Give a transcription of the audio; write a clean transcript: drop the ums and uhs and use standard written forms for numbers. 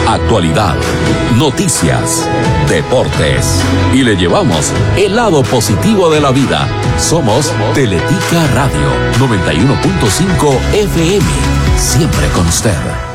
actualidad, noticias, deportes. Y le llevamos el lado positivo de la vida. Somos Teletica Radio 91.5 FM. Siempre con usted.